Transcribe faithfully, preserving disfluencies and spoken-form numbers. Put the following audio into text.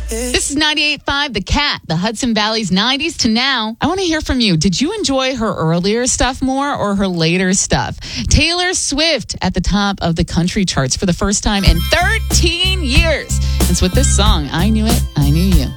This is ninety-eight point five The Cat, the Hudson Valley's nineties to now. I want to hear from you. Did you enjoy her earlier stuff more or her later stuff? Taylor Swift at the top of the country charts for the first time in thirteen years. It's with this song, I Knew It, I Knew You.